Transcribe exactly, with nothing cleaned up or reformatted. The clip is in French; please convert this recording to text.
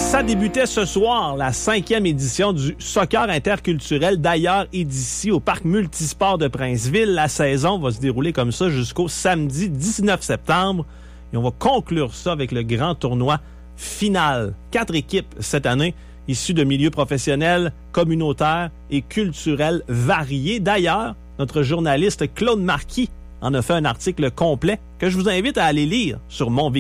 Ça débutait ce soir, la cinquième édition du soccer interculturel d'ailleurs et d'ici au parc multisport de Princeville. La saison va se dérouler comme ça jusqu'au samedi dix-neuf septembre. Et on va conclure ça avec le grand tournoi final. Quatre équipes cette année, issues de milieux professionnels, communautaires et culturels variés. D'ailleurs, notre journaliste Claude Marquis en a fait un article complet que je vous invite à aller lire sur mon